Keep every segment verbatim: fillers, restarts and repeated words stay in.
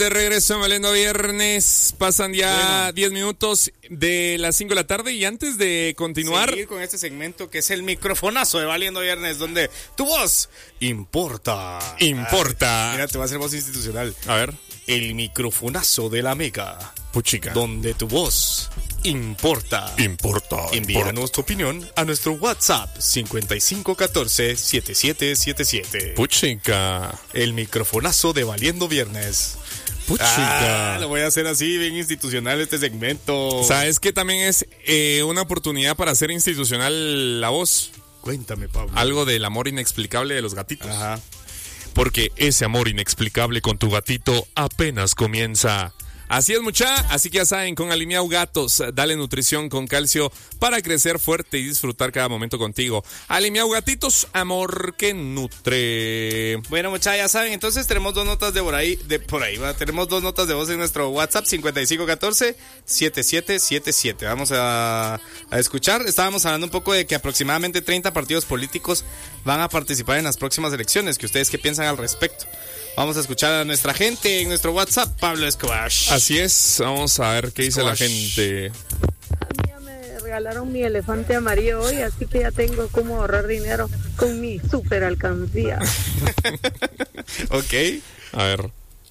De regreso, Valiendo Viernes. Pasan ya diez bueno. minutos de las cinco de la tarde. Y antes de continuar, seguir con este segmento que es el microfonazo de Valiendo Viernes, donde tu voz importa. Importa. Ay, mira, te va a hacer voz institucional. A ver. El microfonazo de la Mega. Puchica. Donde tu voz importa. Importa. Envíanos tu opinión a nuestro WhatsApp cincuenta y cinco catorce setenta y siete setenta y siete. Puchica. El microfonazo de Valiendo Viernes. Puchica. Ah, lo voy a hacer así, bien institucional este segmento. ¿Sabes que también es eh, una oportunidad para hacer institucional la voz? Cuéntame, Pablo. Algo del amor inexplicable de los gatitos. Ajá. Porque ese amor inexplicable con tu gatito apenas comienza. Así es, mucha, así que ya saben, con Alimiao Gatos, dale nutrición con calcio para crecer fuerte y disfrutar cada momento contigo. Alimiao Gatitos, amor que nutre. Bueno, mucha, ya saben, entonces tenemos dos notas de por ahí, de por ahí, ¿va? Tenemos dos notas de voz en nuestro WhatsApp, cincuenta y cinco catorce setenta y siete setenta y siete. Vamos a, a escuchar. Estábamos hablando un poco de que aproximadamente treinta partidos políticos van a participar en las próximas elecciones. ¿Que ustedes qué piensan al respecto? Vamos a escuchar a nuestra gente en nuestro WhatsApp, Pablo Escobar. Así es, vamos a ver qué dice la gente. A mí ya me regalaron mi elefante amarillo hoy, así que ya tengo cómo ahorrar dinero con mi super alcancía. Ok. A ver.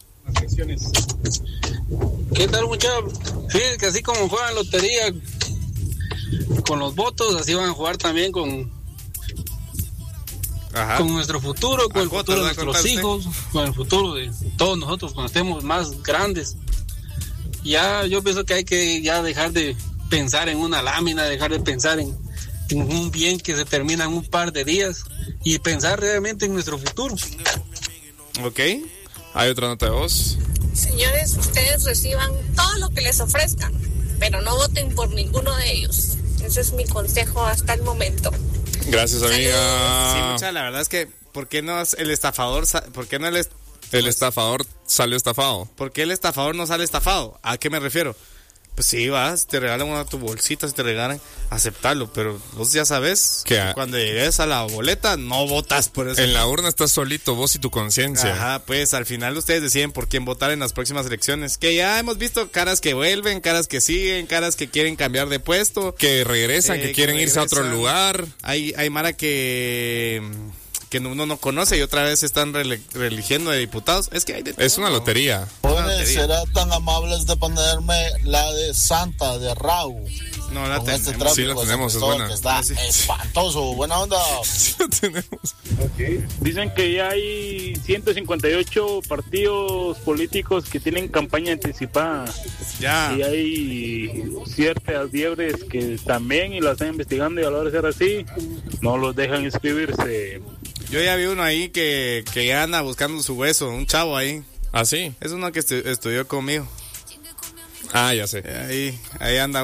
¿Qué tal, muchachos? Fíjense que así como juegan lotería con los votos, así van a jugar también con... Ajá. Con nuestro futuro, con a el futuro de nuestros hijos, con el futuro de todos nosotros cuando estemos más grandes. Ya yo pienso que hay que ya dejar de pensar en una lámina, dejar de pensar en, en un bien que se termina en un par de días y pensar realmente en nuestro futuro. Ok, hay otra nota de voz. Señores, ustedes reciban todo lo que les ofrezcan, pero no voten por ninguno de ellos. Ese es mi consejo hasta el momento. Gracias, amiga. Sí, mucha, la verdad es que, ¿por qué no es el estafador? ¿Por qué no el, est- el estafador salió estafado? ¿Por qué el estafador no sale estafado? ¿A qué me refiero? Pues sí, vas, te regalan una tu bolsita, si te regalan, aceptarlo, pero vos ya sabes que cuando llegues a la boleta no votas por eso. En la urna estás solito, vos y tu conciencia. Ajá, pues al final ustedes deciden por quién votar en las próximas elecciones, que ya hemos visto caras que vuelven, caras que siguen, caras que quieren cambiar de puesto, que regresan, eh, que quieren que irse a otro lugar. Hay, hay mara que... que uno no conoce y otra vez están rele- religiendo de diputados. Es que hay de todo. Es una lotería. Jóvenes, ¿será tan amables de ponerme la de Santa de Raúl? No, la tenemos. Este tráfico, sí, la tenemos, es buena. Que está sí. espantoso. Buena onda. Sí, la tenemos. Okay. Dicen que ya hay ciento cincuenta y ocho partidos políticos que tienen campaña anticipada. Ya. Y hay ciertas liebres que también, y las están investigando, y a la hora de ser así, no los dejan inscribirse. Yo ya vi uno ahí que, que anda buscando su hueso, un chavo ahí. ¿Ah, sí? Es uno que estu- estudió conmigo. Ah, ya sé. Ahí, ahí anda